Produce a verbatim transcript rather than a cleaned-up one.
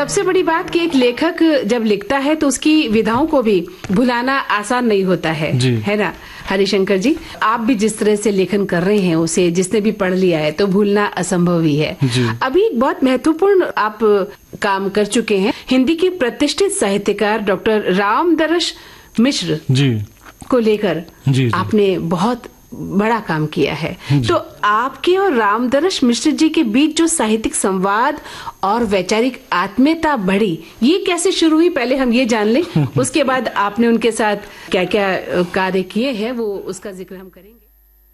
सबसे बड़ी बात कि एक लेखक जब लिखता है तो उसकी विधाओं को भी भुलाना आसान नहीं होता है, है ना हरिशंकर जी? आप भी जिस तरह से लेखन कर रहे हैं उसे जिसने भी पढ़ लिया है तो भूलना असंभव ही है। अभी बहुत महत्वपूर्ण आप काम कर चुके हैं। हिंदी के प्रतिष्ठित साहित्यकार डॉक्टर रामदरश मिश्र जी को लेकर आपने बहुत बड़ा काम किया है। तो आपके और रामदरश मिश्र जी के बीच जो साहित्यिक संवाद और वैचारिक आत्मीयता बढ़ी, ये कैसे शुरू हुई, पहले हम ये जान लें। उसके बाद आपने उनके साथ क्या क्या कार्य किए हैं वो उसका जिक्र हम करेंगे।